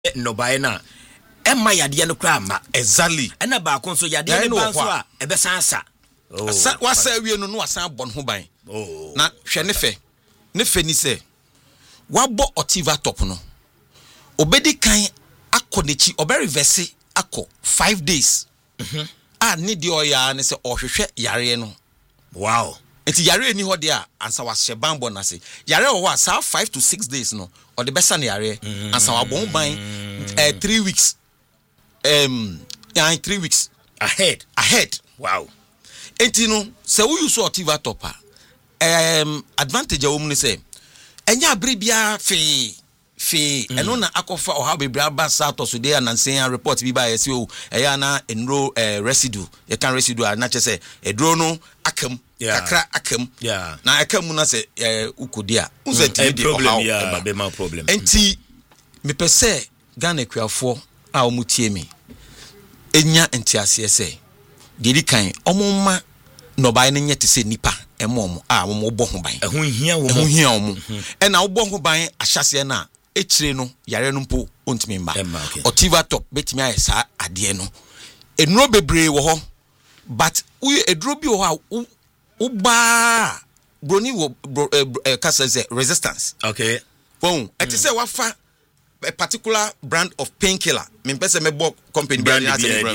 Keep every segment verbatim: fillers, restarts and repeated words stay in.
no by na Emma Yadia no crama exactly and a back on so Yadia no bansa e be sansa oh what say we no no asan bon ho ban oh na hwe ne fe ne fe ni se wabo Otiva top no obedi kan akonechi obe reverse akọ five days mhm ah ni de oya ne se ohwehwe yare no wow enti yare ni ho de a ansa wa hye ban bon na se yare wo a sa five to six days no o de besa na yare ansa wa bon ban eh three weeks um yeah three weeks ahead ahead wow enti no se wo use Otiva top um advantage wo mu ne se enya abere bia fe fe eno na akofa o ha bebra ba sato so dey anansen report bi ba yesi o eya na enro residue ye kan residue na che se edro no akam kakra akam yeah na akam na se ukodi a unse ti di problem yeah be my problem enti me pese Ghana kuafo a omutie mi enya entiase se didi kan omumma no ba ne nyete se nipa emom a mo bo ho ban ehun hia wo mo hia wo e na wo bo ho ban ahyase na echire no yare no mpo ontimi mba Otiva top betimi ayesa ade no enuro bebre wo ho but we eduro bi wo ha wo ba broni wo kasa say resistance okay bon eti say wafa a particular brand of painkiller me pese me bo company brand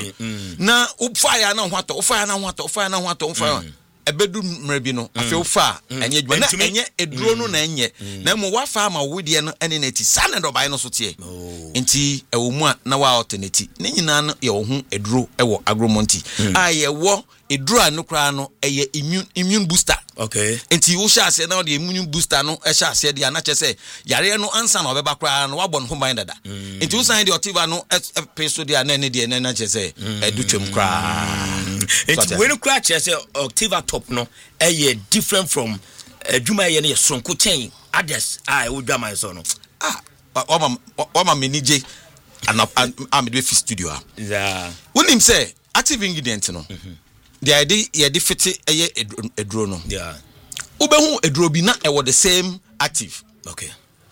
na wo fire na ho ato wo fire na ho ato wo fire na ho ato wo fire ebedu mrebi no afi wo fa enye djuma na enye eduro no na enye na mo wa fa ma wo de no ene na ti sane do bai no so tie enti ewo mu a na wa alternate ne nyina no ye wo hu eduro ewo agromonti a ye wo eduro anu kra no eye immune immune booster okay enti wo sha ase na the immune booster no e sha ase dia na che se yare no ansa na obeba kra no wa bon ho ban dada enti wo san de Otiva no peso dia na ne dia na na che se edu twem kra enti we no kra che se Otiva top no eh different from adwuma ye na ye sonko chen others ah wo dwa man so no ah o ma ma menije ana am de fi studio ah yeah wonim say active ingredient no the idea ye de fit eye eduro no yeah ubehu eduro bi na e wo the same active okay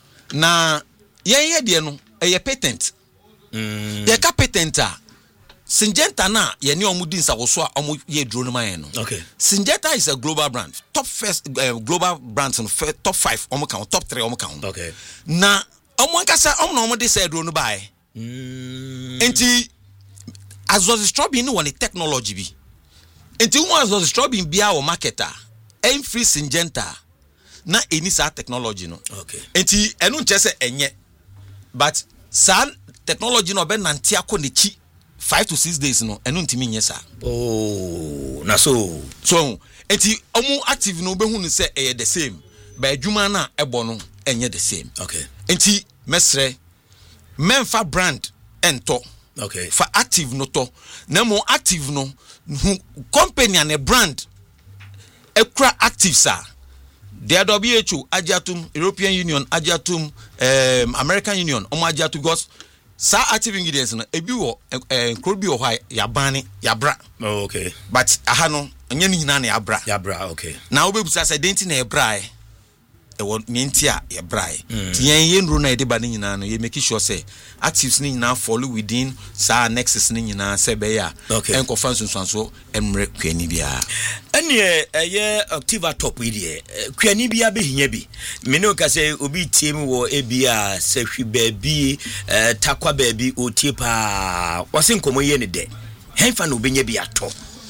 na ye ye de no eye patent mm ye ka patent a Syngenta na ye ni omudi nsawoso a omo ye eduro no man no okay Syngenta is a global brand top first uh, global brands no top five omo kan top three omo kan okay na omo nkasa omo na omo de say eduro no bae mm enti azozi strawberry no one technology bi enti wo azozi strawberry bia wo marketer en free Syngenta na eni sa technology no okay enti enu nche se enye but sa technology no be nante akonechi five to six days no enu ntimi nye sa oh na so so enti omu active no be hu ni se e the same ba adwuma na ebo no enye the same okay enti mesre memfa brand ento okay for active no to na mo active no company and a brand ekra active sa the W H O ajatum European Union ajatum um, American Union omo ajatum because sa active ingredients no ebi wo nkro bi wo ha ya bani ya bra oh okay but aha no anya ni nyina na ya bra ya bra okay na obebusa say denti na ya bra e ewo mienti a ya bra e ti yen yen ro na e de ba ni nyina no ye make sure say actives ni nyina follow within sa nexus ni nyina se be ya enko fanso so emre kwani bia ene eye Otiva top wi de kwani bia be hinya bi me ne ka say obi tie mi wo ebia sahwi baabi takwa baabi o tie pa wase nkomo ye ne de henfa no benya bi ato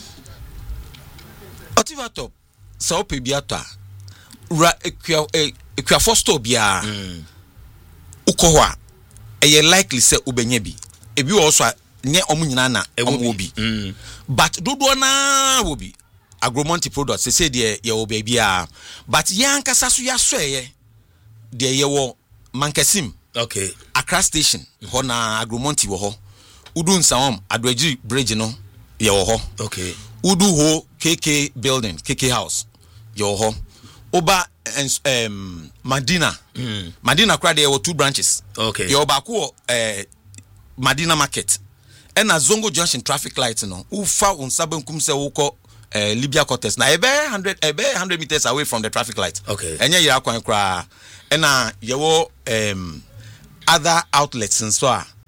Otiva top so pe bi ato ra ekwa ekwa for store bia mm uko a eye likely say ubenya bi ebi wo so nye omu nyina na omu bi mm but dodo na wo bi agromonti products say say de ye wo bia but yankasa so ya so eye de ye wo Mankasim okay Accra station ho na agromonti wo ho udu nsawom Adwaji bridge no ye wo ho okay udu ho K K building K K house ye wo ho oba um Madina mm. Madina kra there were two branches okay ye oba ko eh Madina market and na Zongo Junction traffic light no ufa unsabenkum se woko eh Libya quarters na ebe one hundred ebe one hundred meters away from the traffic light okay enye ye akwan kra and na ye wo um other outlets and so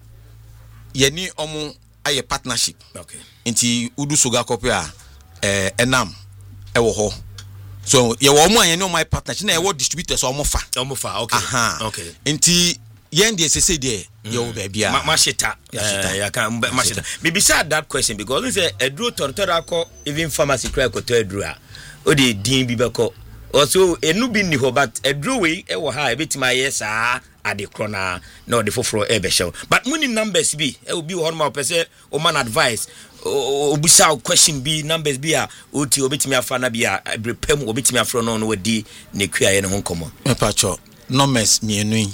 yeni omo aye partnership. Okay. Inti udu sugar copy a eh enam e wo ho. So ye wo omo yeni omo partnership na e wo distributors omo fa. Omo fa, okay. Aha. Okay. Inti yen de sese de ye wo ba bia. Mashita. Yeah, ya kan mashita. Me beside that question because we say edro tontora ko even pharmacy cry ko to edro a. O de din bi beko. Also enu bi ni ho but edro we e wo ha e betima yes ah ade krona no de foforo e be show. But money numbers bi e obi ho ma pese o man advice obusa question bi numbers bi a oti obetimi afa na bi a brepem obetimi afro no no wadi ne kua ye ne ho komo. Me pacho numbers mienu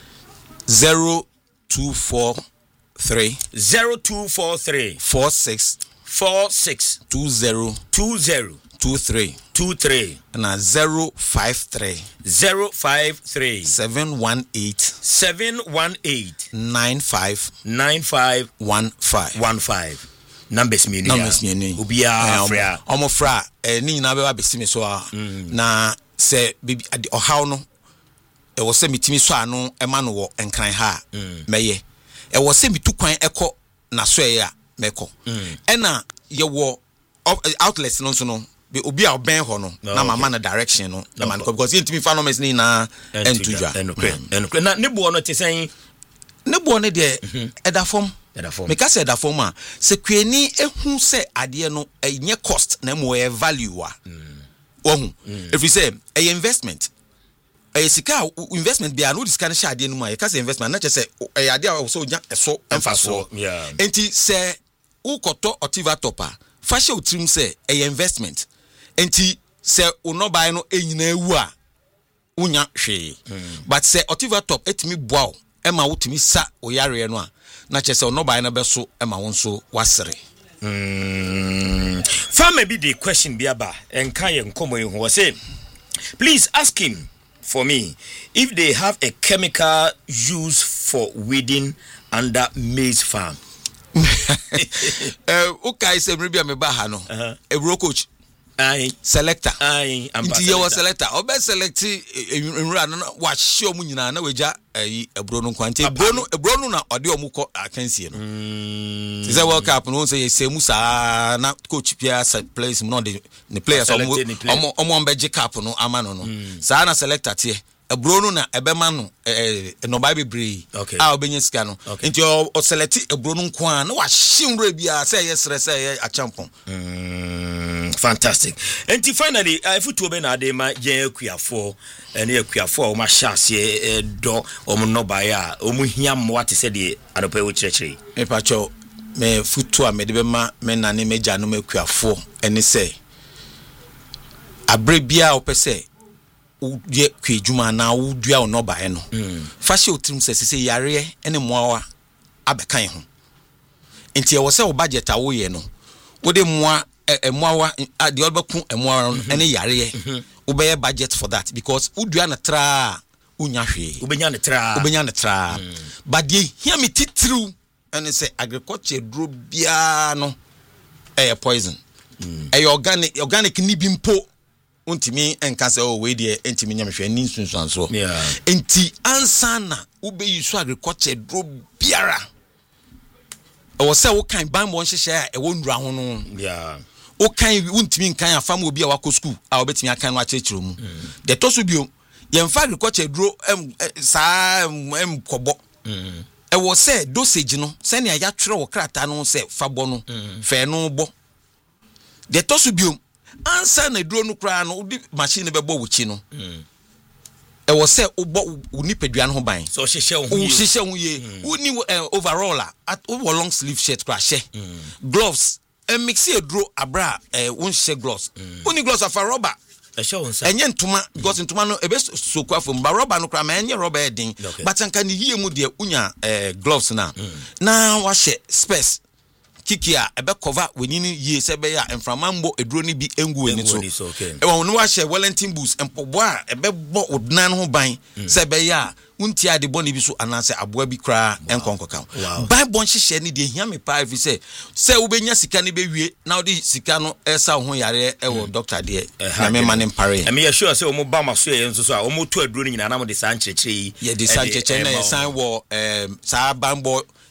zero two four three zero two four three four six four six two zero two zero two three two three na zero five three zero five three seven one eight seven one eight nine five nine five one five one five. Numbers me numbers me ubia fra omo fra eh ni na be wa besimi so a na se bibi o haw no e wo se mitimi so ano e ma no wo enkran ha meye e wo se mitu kwan ekọ na so e ya meko e na ye wo outlets no so no be obi a ben ho no na mama na direction no na man because intimi fa numbers ni na entujwa enukre na ne bo no te sen ne bo ne de e da fom Meka se da form a se kweni ehu se ade no enye cost na mo e value a ohu if you say a investment a sika investment bia no discount sha ade no ma ka se investment na che se e ade a so nya eso emfa so enti se ukoto otiva topa fa she otrim se e investment enti se unobai no enyina ewu a unya hwe but se otiva top etimi boa e ma wotimi sa oyare no a na chese ono ba na beso e ma wonso wasere mm fa maybe the question be aba enka ye nkomo ye ho say please ask him for me if they have a chemical used for weeding under maize farm. eh okay say maybe me ba ha no e bro coach ai selector ai inti ye was selector obe select enwura no wa hye omu nyina na waja ayi ebro no kwante ebro no ebro no na ode omu ko akansie no ti say world cup no say semu sa na coach pia place no the the players omu omu omu beje cup no ama no no sa na selector tie ebro no na ebema no eh no ba bebre a obenye sika no inti o select ebro no kwa na wa hye nwura bia say yes say a champion. Fantastic. And finally, if you told me na de ma je akuafo ene akuafo o ma hyase do o mo no ba ya o mo hia mo what say de adopa wo kirekire me pacho me futu a me de be ma me na ne meja no akuafo ene say abre bia o pese u ye kwadwuma na u dua o no ba e no fa hye otrim se se yare ene moawa abekan ho enti e wo se o budget a wo ye no wo de moa emwawa ade obeku emwawa ene yare ubeye budget for that because udua na tra unya hwe ubenya na tra ubenya na tra but dey hear me titru ene say agriculture dro bia no eh poison eh organic organic ni bi mpo untimi enka say oh we dey entimi nyamhwe ni nsunsuanso yeah enti ansana ubeyi so agriculture dro biara o say wo kan ban mo nhyehyɛ a e wo ndura ho no yeah o kan untimi nkan afam obi a wako school a obetimi akan no akyerɛkyerɛ mu de to so bio ye mfa agriculture duro em saa em kobo e wo say dosage no se ne ya twere wo krata no se fabo no fe no bo de to so bio ansa na duro no kra no udi machine be bo wo chi no e wo say ubo unipadua no ho ban so hyehye ho ye hyehye ho ye uni overall at wo long sleeve shirt kra hye gloves e mixi edro abra eh won hye gloves uni gloves afa rubber e hye won sa enye ntoma because ntoma no ebe soku afom ba rubber no kra ma enye rubber edin but anka ni hie mu de unya eh gloves na na wa hye space kiki a ebe cover wenini ye se be ya enframambo edro ni bi engu eni so e won no wa hye Wellington boots empobo a ebe bo odnan ho ban se be ya unti ade boni bi so anase aboa bi kra enkonkoka bible nhyehyɛ ne de hia me pa fi se se wo benya sika ne be wie na wo de sika no esa ho yare e wo doctor de na me man pare e me ya sure se wo mo ba maso ye nso so a wo mo to aduro ni nyina na mo de san kyekye ye de san kyekye na ye san wo em sa bambo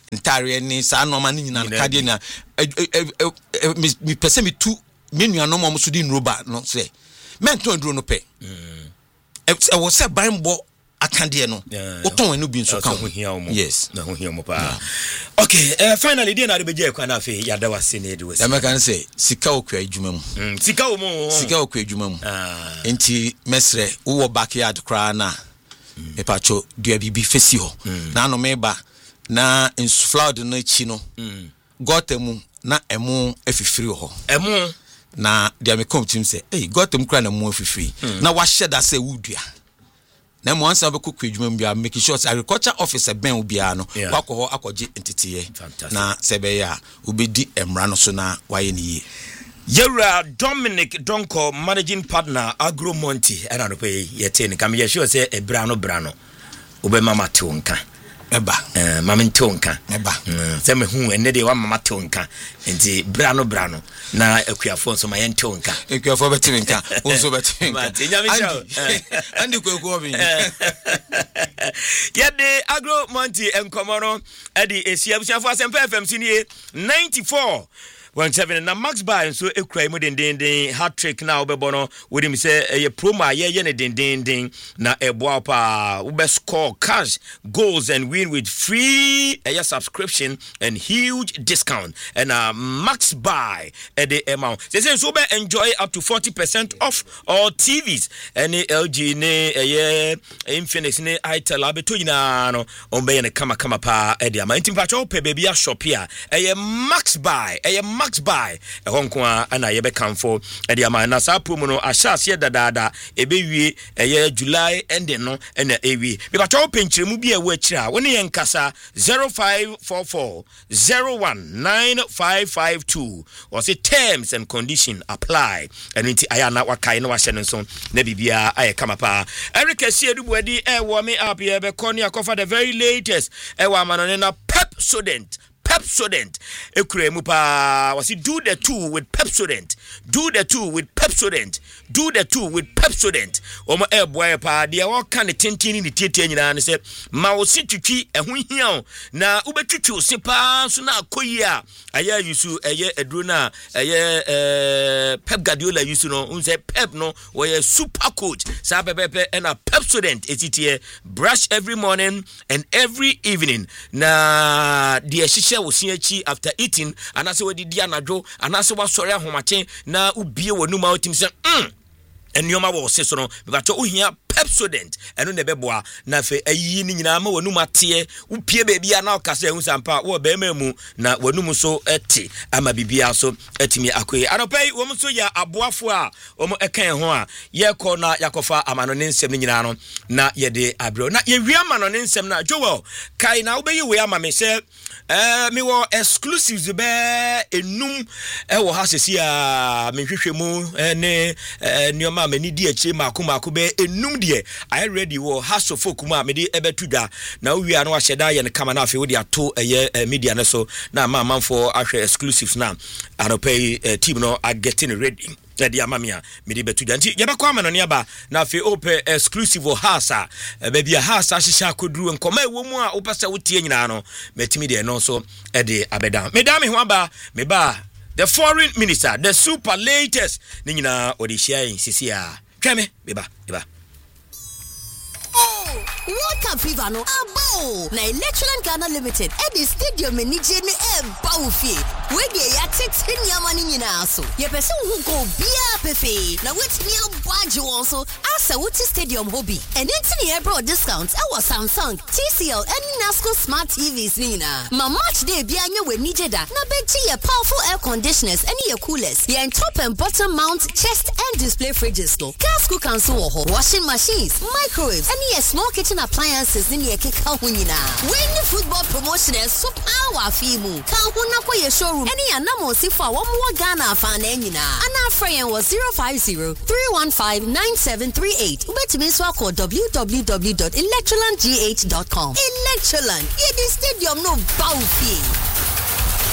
ntare ni sa no ma ni nyina kade na mi pese mi tu me nuanom mo so di nroba no se mento nduro no pe mm e wo se banbo akande no oton enu bi nso kan yes na ho hia mo pa okay uh, finally dey na de beje kwa na fe yada wase na edwo se me kan say sika okwa adwuma mu mm sika wo mo sika okwa adwuma mu ah enti mesre wo backyard kra na e pacho dua bibi fesi ho na no meba na insufloud na chi no mm gotemu na emu afifiri ho emu na dia me come team say hey gotemu kra na emu afifiri na wa sheda say wudua na mo ansa be kokwa adwuma bia make sure agriculture officer ben obia no wakọ ho akọje entitiye na sebe ya obedi emra no so na waye ne yi Yura Dominic Donko managing partner Agro Monty and I pay yet come ye sure say a brano brano ube mama tonka eba eh mama tonka eba say me hu ene de wa mama tonka enti brano brano na akuafo so my tonka akuafo betinka onso betinka andi kweko obi ye de Agro Monty enkomono e di esiabusiafo asempa F M C ninety-four one seven na Max Bar so ekrai mu den den den hat trick na obebono we dem say e promo ye ye ne den den den na eboa pa we score cash goals and win with free a subscription and huge discount and uh, Max Buy at the amount they say so be enjoy up to forty percent off all T Vs any L G ne eh Infinix ne Itel abeto nyina no on be ne kama kama pa e dia ma ntimpa cho pe baby a shop here eh Max Buy eh Max Buy e honko ana ye be kanfo e dia ma na sa promo no ahyase dadada e be wie e July ending no e na e wie be ka cho penchiremu bi e wo akira wo ne ye nkasa zero five four four zero one nine five five two or say terms and condition apply and nti aya na wakai na wahye no so na bibia aye kama pa Eric Asiedubuadi e wo me up here be koni akofa the very latest e wa manone na Pepsodent Pepsodent ekuremu pa wasi do the two with Pepsodent do the two with Pepsodent do the two with Pepsodent omo e boy pa de wo kan ne tentini ni tietie nyina ne se ma wo situtwi eho hia na ubetwitwi o se pa so na akoyi a aya yusu eye eduro na eye eh Pep Guardiola yusu no unse Pep no wo ye super coach sa pepepe e na Pepsodent etitie brush every morning and every evening na de ehihye wo siachi after eating anase wo didi anadwo anase wo sori ahomachen na ubie wonu ma otim se mm enioma wo se so no bebato ohia Pepsodent eno ne beboa na fe ayi ni nyina ma wonu matie upie bebia na okase ehu sampa wo be mamu na wonu so eti ama bibia so etimi akoyi anopai wo so ya aboafo a wo ekan ho a ye ko na yakofa amanone nsem nyina no na ye de abro na ye wi amanone nsem na Joel kai na wo be yi we ama me se eh mi wo exclusives be enum e wo ha sesi a me hwehwe mu ne nioma mani di achi mako mako be enum de I ready wo haso folk mu a me de ebetuda na wo wi anu ahyeda ye ne kama na afi wo de ato eye media ne so na ma manfo ahwe exclusives na anopay team no are getting ready dia mamia me de betuda nti ye bekwa amanone aba na afi ope exclusive o hasa baby a hasa hihya akoduru nkoma ewo mu a opese wotie nyina no metimi de no so e de abeda me da me ho aba me ba the foreign minister the super latest ni nyina odi hia sisi a tweme me ba me ba World Cup fever no abo na Electroland Ghana Limited e di stadium ni je ni e ba wo fie we de ya tete nyama ni nyina so ye pese hu go bia pefe na wetini abwaje won so asa wuti stadium hobby and entini e bro discounts e was Samsung T C L and Nasco smart T Vs ni na ma match day bia nya we ni jeda na beji ye powerful air conditioners and ye coolers ye top and bottom mount chest and display fridges no gas cookers wo ho washing machines microwaves and ye small kitchen appliances in the keka hunyina. When the football promotioners so power fimu. Ka huna kwa ye showroom. Any anamo sifa wa mwa Ghana fan enyina. Ana frayen was zero five zero three one five nine seven three eight. Ubetimiswa ko w w w dot electroland g h dot com. Electroland. Ye di stadium no baufi.